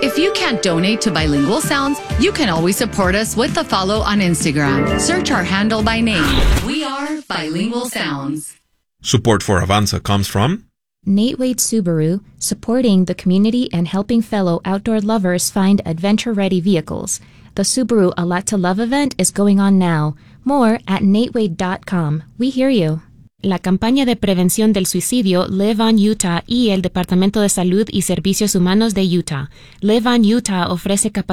If you can't donate to Bilingual Sounds, you can always support us with a follow on Instagram. Search our handle by name. We are Bilingual Sounds. Support for Avanza comes from Nate Wade Subaru, supporting the community and helping fellow outdoor lovers find adventure-ready vehicles. The Subaru A Lot to Love event is going on now. More at natewade.com. We hear you. La campaña de prevención del suicidio Live on Utah y el Departamento de Salud y Servicios Humanos de Utah. Live on Utah ofrece